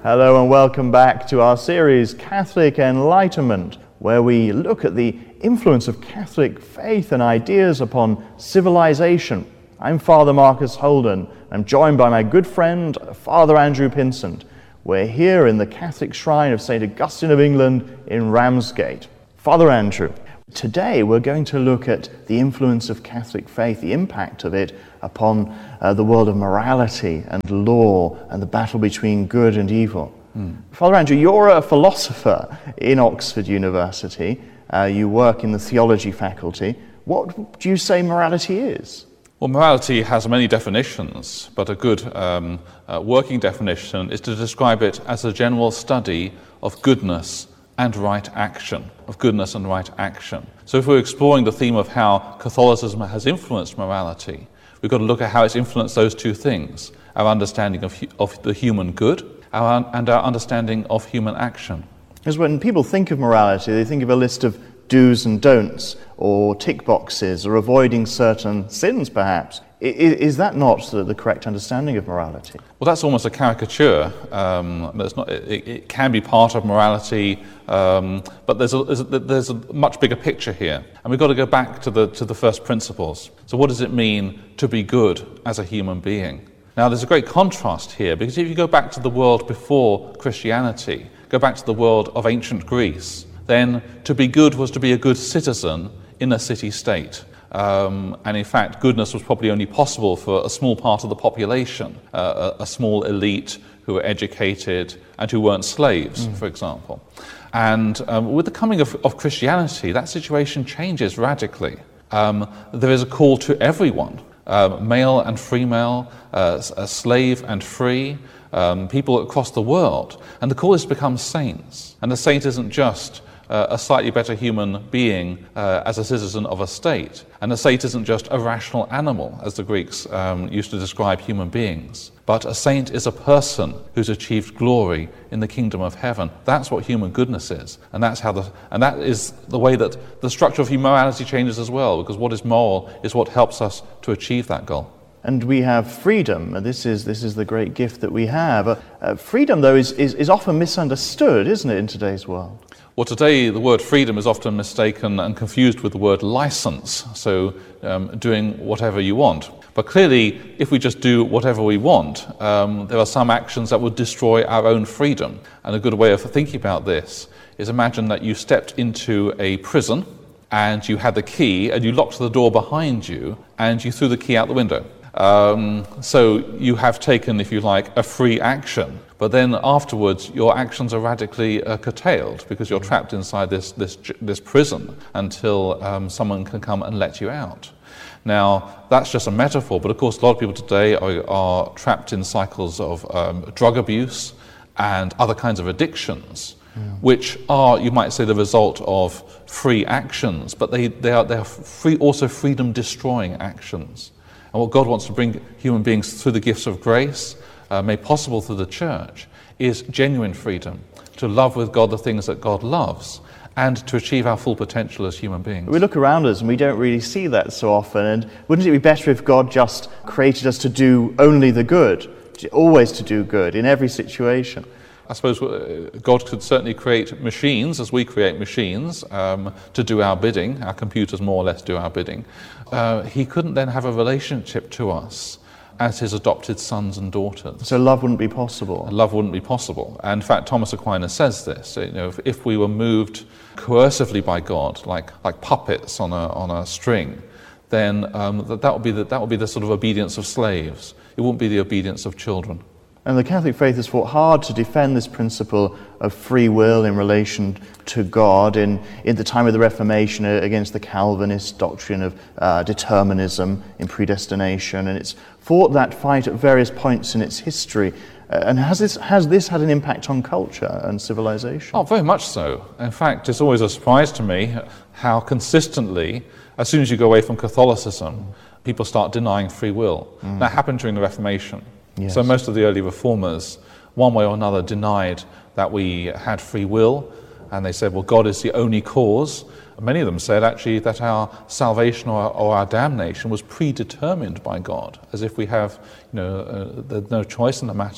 Hello and welcome back to our series Catholic Enlightenment, where we look at the influence of Catholic faith and ideas upon civilization. I'm Father Marcus Holden. I'm joined by my good friend, Father Andrew Pinsent. We're here in the Catholic shrine of St. Augustine of England in Ramsgate. Father Andrew, today we're going to look at the influence of Catholic faith, the impact of it upon the world of morality and law and the battle between good and evil. Father Andrew, you're a philosopher in Oxford University. You work in the theology faculty. What do you say morality is? Well, morality has many definitions, but a good working definition is to describe it as a general study of goodness and right action, So if we're exploring the theme of how Catholicism has influenced morality, we've got to look at how it's influenced those two things, our understanding of the human good and our understanding of human action. Because when people think of morality, they think of a list of do's and don'ts, or tick boxes, or avoiding certain sins, perhaps. Is that not the correct understanding of morality? Well, that's almost a caricature. It can be part of morality, but there's a much bigger picture here, and we've got to go back to the first principles. So, what does it mean to be good as a human being? Now, there's a great contrast here, because if you go back to the world before Christianity, go back to the world of ancient Greece, then to be good was to be a good citizen in a city-state. And in fact, goodness was probably only possible for a small part of the population, a small elite who were educated and who weren't slaves, for example. And with the coming of Christianity, that situation changes radically. There is a call to everyone, male and female, slave and free, people across the world. And the call is to become saints. And the saint isn't just a slightly better human being as a citizen of a state. And a saint isn't just a rational animal, as the Greeks used to describe human beings. But a saint is a person who's achieved glory in the kingdom of heaven. That's what human goodness is. And that is the way that the structure of morality changes as well, because what is moral is what helps us to achieve that goal. And we have freedom. This is the great gift that we have. Freedom, though, is often misunderstood, isn't it, in today's world? Well, today the word freedom is often mistaken and confused with the word license, so doing whatever you want. But clearly, if we just do whatever we want, there are some actions that would destroy our own freedom. And a good way of thinking about this is imagine that you stepped into a prison and you had the key and you locked the door behind you and you threw the key out the window. So you have taken, if you like, a free action. But then afterwards, your actions are radically curtailed because you're trapped inside this prison until someone can come and let you out. Now, that's just a metaphor, but of course, a lot of people today are trapped in cycles of drug abuse and other kinds of addictions, which are, you might say, the result of free actions, but they are also freedom-destroying actions. And what God wants to bring human beings through the gifts of grace, made possible through the church, is genuine freedom, to love with God the things that God loves, and to achieve our full potential as human beings. We look around us and we don't really see that so often, and wouldn't it be better if God just created us to do only the good, always to do good in every situation? I suppose God could certainly create machines, as we create machines, to do our bidding. Our computers more or less do our bidding. He couldn't then have a relationship to us as his adopted sons and daughters. So love wouldn't be possible. Love wouldn't be possible. And in fact, Thomas Aquinas says this. If we were moved coercively by God, like puppets on a string, then that would be the sort of obedience of slaves. It wouldn't be the obedience of children. And the Catholic faith has fought hard to defend this principle of free will in relation to God in the time of the Reformation against the Calvinist doctrine of determinism in predestination. And it's fought that fight at various points in its history. And has this had an impact on culture and civilization? Oh, very much so. In fact, it's always a surprise to me how consistently, as soon as you go away from Catholicism, people start denying free will. That happened during the Reformation. Yes. So most of the early reformers, one way or another, denied that we had free will, and they said, well, God is the only cause. Many of them said, actually, that our salvation or our damnation was predetermined by God, as if we have no choice in the matter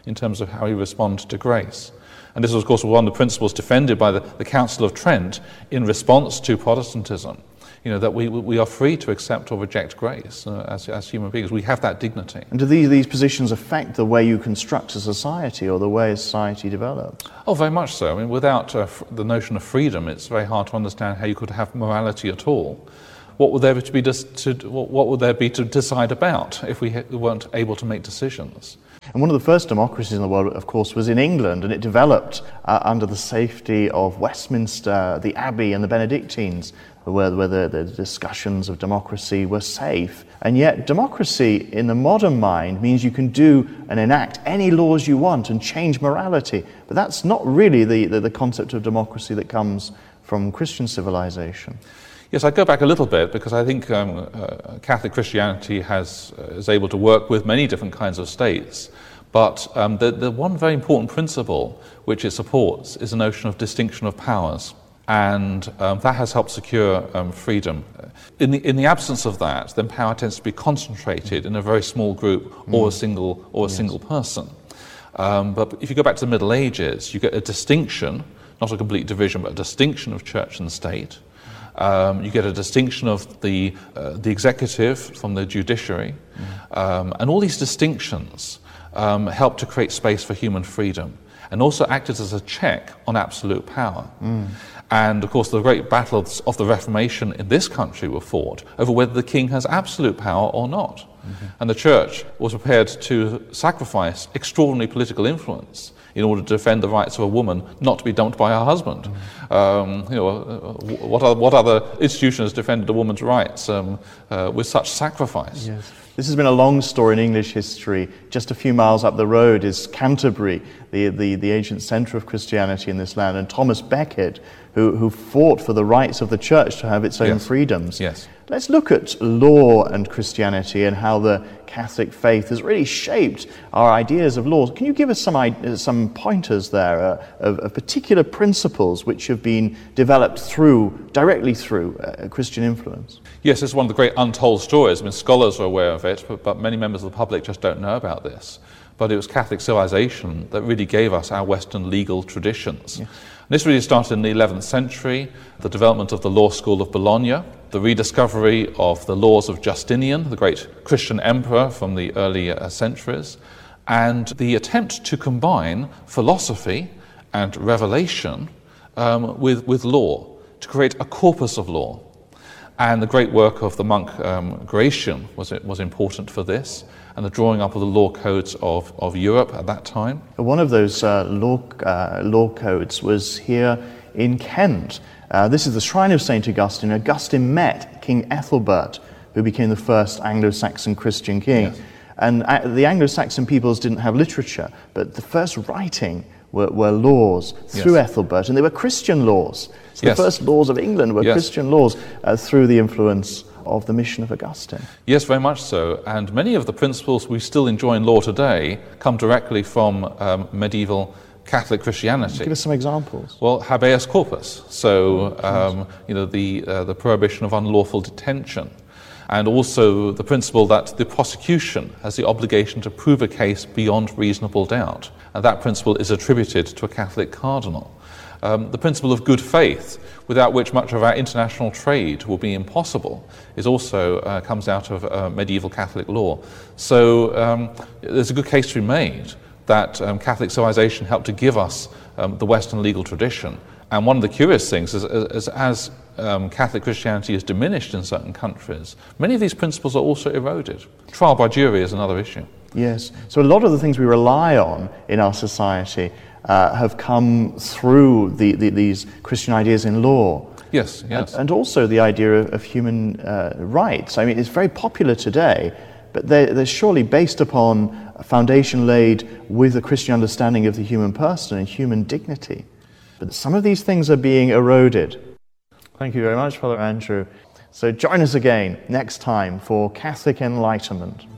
in terms of how we respond to grace. And this was, of course, one of the principles defended by the Council of Trent in response to Protestantism. That we are free to accept or reject grace as human beings. We have that dignity. And do these positions affect the way you construct a society or the way a society develops? Oh, very much so. I mean, without the notion of freedom, it's very hard to understand how you could have morality at all. What would there be to decide about if we weren't able to make decisions? And one of the first democracies in the world, of course, was in England, and it developed under the safety of Westminster, the Abbey, and the Benedictines, where the discussions of democracy were safe. And yet democracy in the modern mind means you can do and enact any laws you want and change morality. But that's not really the concept of democracy that comes from Christian civilization. Yes, I go back a little bit because I think Catholic Christianity is able to work with many different kinds of states. But the one very important principle which it supports is the notion of distinction of powers. And that has helped secure freedom. In the absence of that, then power tends to be concentrated in a very small group or a single person. But if you go back to the Middle Ages, you get a distinction, not a complete division, but a distinction of church and state. You get a distinction of the executive from the judiciary, and all these distinctions help to create space for human freedom, and also acted as a check on absolute power. And of course the great battles of the Reformation in this country were fought over whether the king has absolute power or not. And the church was prepared to sacrifice extraordinary political influence in order to defend the rights of a woman not to be dumped by her husband. What other institution has defended a woman's rights with such sacrifice? Yes. This has been a long story in English history. Just a few miles up the road is Canterbury, the ancient centre of Christianity in this land, and Thomas Becket, who fought for the rights of the church to have its own freedoms. Yes. Let's look at law and Christianity and how the Catholic faith has really shaped our ideas of law. Can you give us some pointers there of particular principles which have been developed directly through Christian influence? Yes, it's one of the great untold stories. I mean, scholars are aware of it, but many members of the public just don't know about this. But it was Catholic civilization that really gave us our Western legal traditions. Yes. This really started in the 11th century, the development of the law school of Bologna, the rediscovery of the laws of Justinian, the great Christian emperor from the early centuries, and the attempt to combine philosophy and revelation with law, to create a corpus of law. And the great work of the monk Gratian was important for this, and the drawing up of the law codes of Europe at that time. One of those law codes was here in Kent. This is the shrine of St. Augustine. Augustine met King Ethelbert, who became the first Anglo-Saxon Christian king. Yes. And the Anglo-Saxon peoples didn't have literature, but the first writing were laws through Ethelbert, and they were Christian laws. So the first laws of England were Christian laws through the influence of the mission of Augustine. Yes, very much so. And many of the principles we still enjoy in law today come directly from medieval Catholic Christianity. Give us some examples. Well, habeas corpus, so the prohibition of unlawful detention, and also the principle that the prosecution has the obligation to prove a case beyond reasonable doubt, and that principle is attributed to a Catholic cardinal. The principle of good faith, without which much of our international trade will be impossible, is also comes out of medieval Catholic law. So there's a good case to be made that Catholic civilization helped to give us the Western legal tradition. And one of the curious things is as Catholic Christianity is diminished in certain countries, many of these principles are also eroded. Trial by jury is another issue. Yes. So a lot of the things we rely on in our society have come through these Christian ideas in law. Yes. And also the idea of human rights. I mean, it's very popular today, but they're surely based upon a foundation laid with a Christian understanding of the human person and human dignity. But some of these things are being eroded. Thank you very much, Father Andrew. So join us again next time for Catholic Enlightenment.